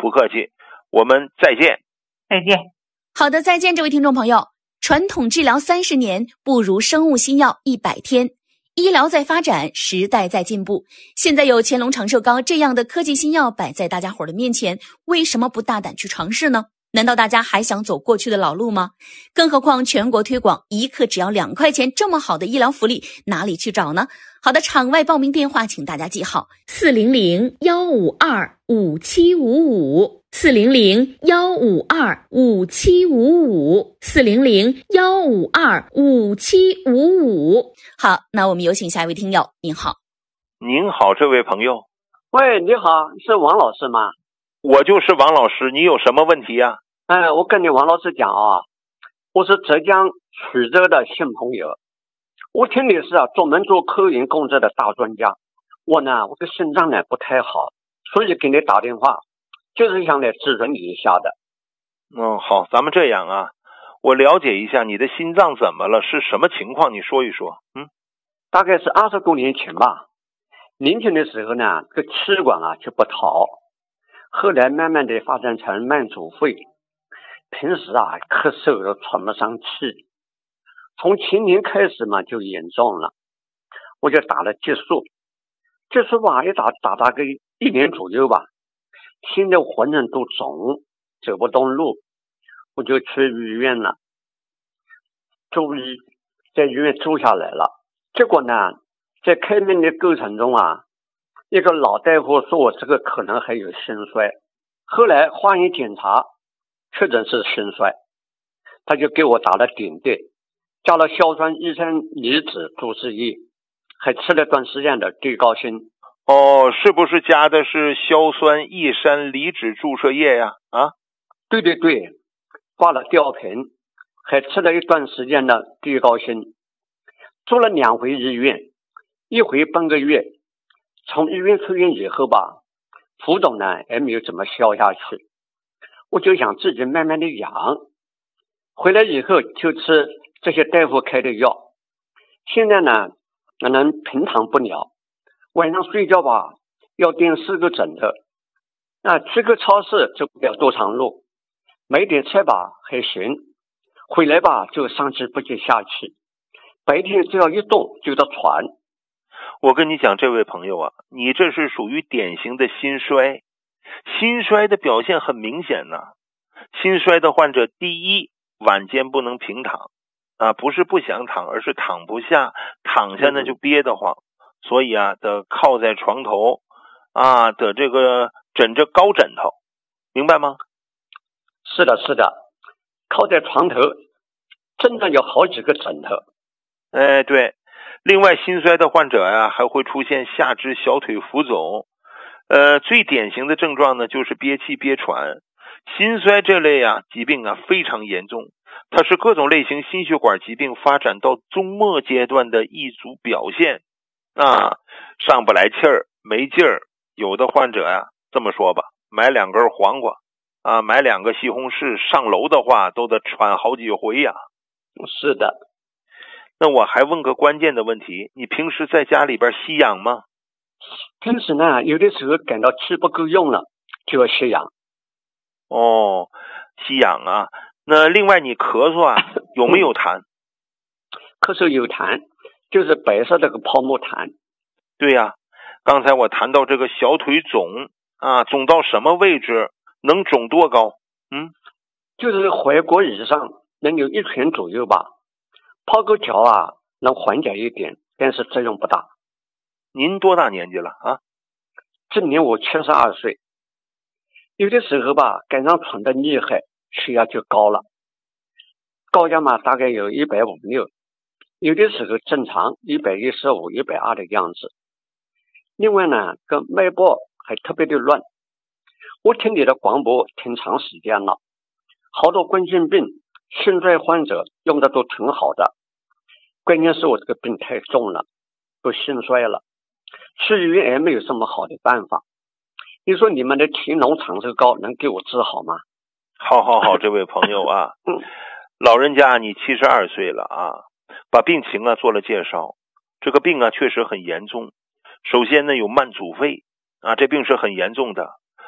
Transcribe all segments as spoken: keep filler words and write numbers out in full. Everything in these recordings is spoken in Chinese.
不客气，我们再见。 再见。 好的，再见，这位听众朋友。传统治疗三十年，不如生物新药一百天。医疗在发展，时代在进步。现在有乾隆长寿膏这样的科技新药摆在大家伙的面前，为什么不大胆去尝试呢？难道大家还想走过去的老路吗？更何况全国推广，一克只要两块钱，这么好的医疗福利，哪里去找呢？好的，场外报名电话请大家记好：四零零幺五二五七五五，四零零幺五二五七五五，四零零幺五二五七五五。好，那我们有请下一位听友。您好。 您好，这位朋友。 喂，你好，是王老师吗？ 我就是王老师，你有什么问题呀？ 哎，我跟你王老师讲啊，我是浙江衢州的新朋友，我听你是啊专门做科研工作的大专家，我呢我的心脏呢不太好，所以给你打电话，就是想来咨询你一下的。 嗯，好，咱们这样啊，我了解一下你的心脏怎么了，是什么情况，你说一说。嗯， 大概是二十多年前吧，年轻的时候呢，这个气管啊就不好，后来慢慢的发展成慢阻肺，平时啊咳嗽都喘不上气，从前年开始嘛就严重了，我就打了激素，激素吧一打打大概一年左右吧，现在浑身都肿，走不动路，我就去医院了，住医在医院住下来了。结果呢，在开门的过程中啊，一个老大夫说我这个可能还有心衰，后来化验检查确诊是心衰，他就给我打了点滴，加了硝酸乙酸离子注射液，还吃了段时间的对高辛。 哦，是不是加的是硝酸乙酸离子注射液呀？啊， 对对对，挂了吊瓶，还吃了一段时间的对高辛，住了两回医院，一回半个月。从医院出院以后吧，浮肿呢也没有怎么消下去，我就想自己慢慢的养，回来以后就吃这些大夫开的药，现在呢能平躺不了，晚上睡觉吧要垫四个枕头，那去个超市走不了多长路，买点菜吧还行，回来吧就上气不接下气，白天只要一动就得喘。 我跟你讲，这位朋友啊，你这是属于典型的心衰。心衰的表现很明显呢、啊。心衰的患者，第一，晚间不能平躺啊，不是不想躺，而是躺不下，躺下呢就憋得慌，所以啊，得靠在床头啊，得这个枕着高枕头，明白吗？ 是的，是的，靠在床头，真的有好几个枕头。 哎，对。另外，心衰的患者啊，还会出现下肢小腿浮肿，呃，最典型的症状呢，就是憋气憋喘。心衰这类啊疾病啊非常严重，它是各种类型心血管疾病发展到终末阶段的一组表现啊，上不来气儿，没劲儿。有的患者呀、啊，这么说吧，买两根黄瓜啊，买两个西红柿，上楼的话都得喘好几回呀、啊。 是的。 那我还问个关键的问题，你平时在家里边吸氧吗？ 平时呢，有的时候感到气不够用了，就要吸氧。 哦，吸氧啊。那另外你咳嗽啊，有没有痰？ 咳嗽有痰，就是白色这个泡沫痰。 对呀、啊，刚才我谈到这个小腿肿啊，肿到什么位置？能肿多高？嗯， 就是踝骨以上，能有一拳左右吧。泡个脚啊，能缓解一点，但是作用不大。 您多大年纪了啊？ 今年我七十二岁。有的时候吧，肝脏喘得厉害，血压就高了，高压嘛大概有一百五十六，有的时候正常一百一十五、一百二的样子。另外呢，跟脉搏还特别的乱。我听你的广播挺长时间了，好多冠心病、心衰患者用的都挺好的。关键是我这个病太重了，都心衰了，去医院也没有什么好的办法。你说你们的乾隆长寿膏能给我治好吗？ 好好好，这位朋友啊，嗯，老人家你七十二岁了啊，把病情啊做了介绍。这个病啊确实很严重。首先呢有慢阻肺啊，这病是很严重的，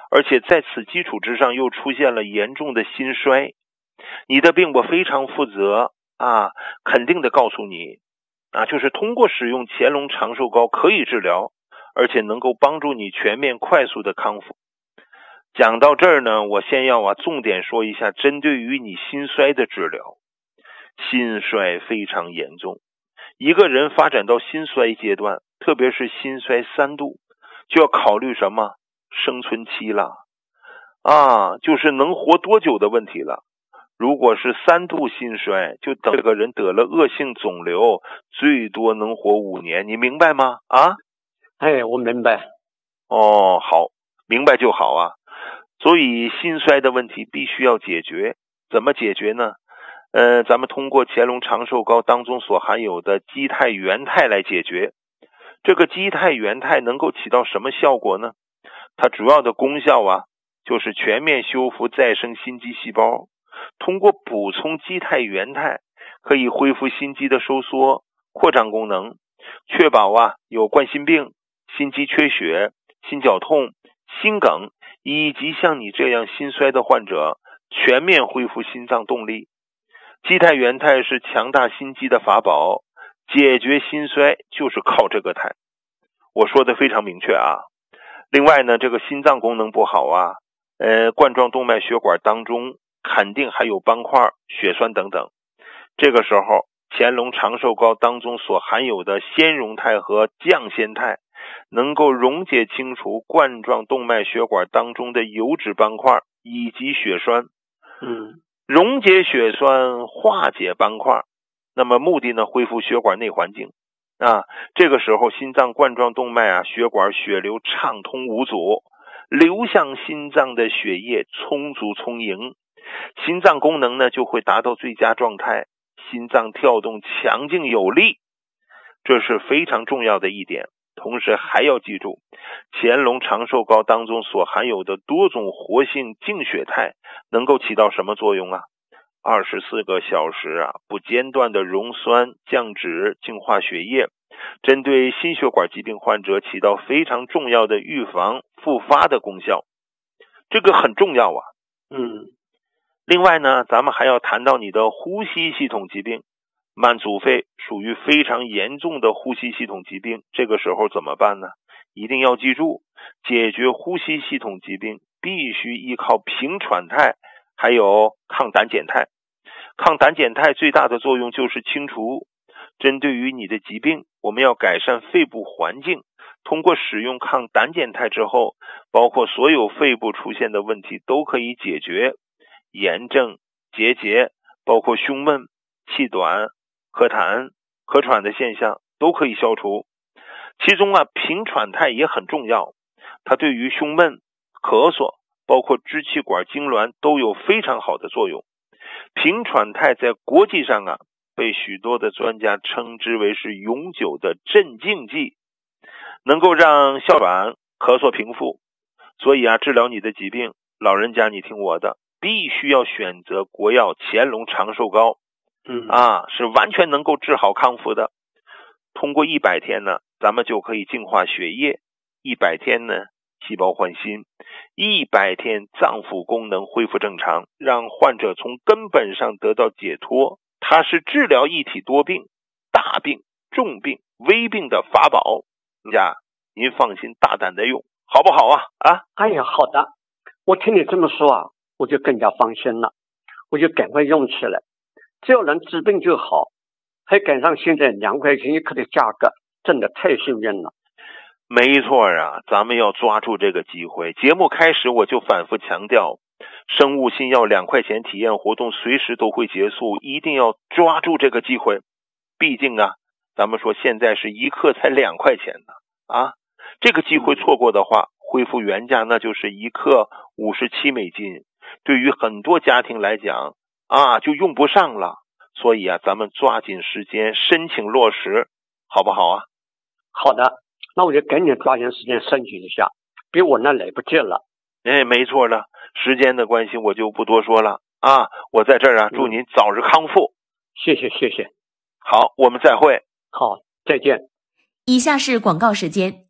而且在此基础之上又出现了严重的心衰。你的病我非常负责啊，肯定的告诉你啊，就是通过使用乾隆长寿膏可以治疗，而且能够帮助你全面快速的康复。讲到这儿呢，我先要啊重点说一下针对于你心衰的治疗。心衰非常严重，一个人发展到心衰阶段，特别是心衰三度，就要考虑什么？生存期了啊，就是能活多久的问题了。如果是三度心衰，就等这个人得了恶性肿瘤，最多能活五年，你明白吗？啊？ 哎，我明白。 哦，好，明白就好啊。所以心衰的问题必须要解决，怎么解决呢？呃，咱们通过乾隆长寿膏当中所含有的基肽元肽来解决。这个基肽元肽能够起到什么效果呢？它主要的功效啊，就是全面修复再生心肌细胞。通过补充基肽元肽，可以恢复心肌的收缩、扩张功能，确保啊有冠心病、心肌缺血、心绞痛、心梗以及像你这样心衰的患者全面恢复心脏动力。基肽元肽是强大心肌的法宝，解决心衰就是靠这个肽。我说的非常明确啊。另外呢，这个心脏功能不好啊，呃，冠状动脉血管当中肯定还有斑块、血栓等等。这个时候，乾隆长寿膏当中所含有的纤溶肽和降纤肽，能够溶解清除冠状动脉血管当中的油脂斑块以及血栓。 嗯。 溶解血栓，化解斑块，那么目的呢，恢复血管内环境啊。这个时候，心脏冠状动脉啊，血管血流畅通无阻，流向心脏的血液充足充盈，心脏功能呢就会达到最佳状态，心脏跳动强劲有力，这是非常重要的一点。同时还要记住，乾隆长寿膏当中所含有的多种活性净血肽能够起到什么作用啊？二十四个小时啊，不间断的溶酸、降脂、净化血液，针对心血管疾病患者起到非常重要的预防复发的功效，这个很重要啊。 嗯。 另外呢，咱们还要谈到你的呼吸系统疾病。慢阻肺属于非常严重的呼吸系统疾病，这个时候怎么办呢？一定要记住，解决呼吸系统疾病必须依靠平喘肽还有抗胆碱肽。抗胆碱肽最大的作用就是清除。针对于你的疾病，我们要改善肺部环境，通过使用抗胆碱肽之后，包括所有肺部出现的问题都可以解决，炎症、结节，包括胸闷、气短、咳痰、咳喘的现象都可以消除。其中啊，平喘肽也很重要，它对于胸闷、咳嗽，包括支气管痉挛都有非常好的作用。平喘肽在国际上啊，被许多的专家称之为是永久的镇静剂，能够让哮喘、咳嗽平复。所以啊，治疗你的疾病，老人家你听我的，必须要选择国药乾隆长寿膏。 嗯啊，是完全能够治好康复的。通过一百天呢，咱们就可以净化血液；一百天呢，细胞换新；一百天脏腑功能恢复正常，让患者从根本上得到解脱。它是治疗一体多病、大病、重病、危病的法宝。家，您放心大胆的用，好不好啊？啊？ 哎呀，好的，我听你这么说啊，我就更加放心了，我就赶快用起来。只要能治病就好，还赶上现在两块钱一克的价格，真的太幸运了。 没错啊，咱们要抓住这个机会。节目开始我就反复强调，生物新药两块钱体验活动随时都会结束，一定要抓住这个机会。毕竟啊，咱们说现在是一克才两块钱呢啊，这个机会错过的话，恢复原价那就是一克五十七美金，对于很多家庭来讲啊，就用不上了。所以啊，咱们抓紧时间申请落实，好不好啊？ 好的，那我就赶紧抓紧时间申请一下，比我那来不及了。 哎，没错了，时间的关系我就不多说了啊。我在这儿啊，祝您早日康复。 嗯、谢谢谢谢。 好，我们再会。 好，再见。 以下是广告时间。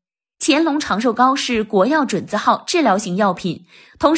乾隆长寿膏是国药准字号治疗型药品，同时